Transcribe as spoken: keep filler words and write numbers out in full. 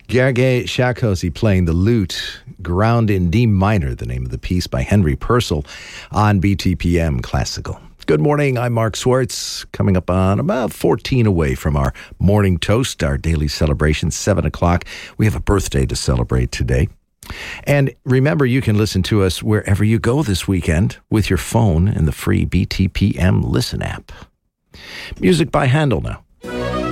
Gergely Sarkozy playing the lute, Ground in D minor, the name of the piece by Henry Purcell on B T P M Classical. Good morning, I'm Mark Swartz, coming up on about fourteen away from our morning toast, our daily celebration, seven o'clock. We have a birthday to celebrate today. And remember, you can listen to us wherever you go this weekend with your phone and the free B T P M Listen app. Music by Handel now.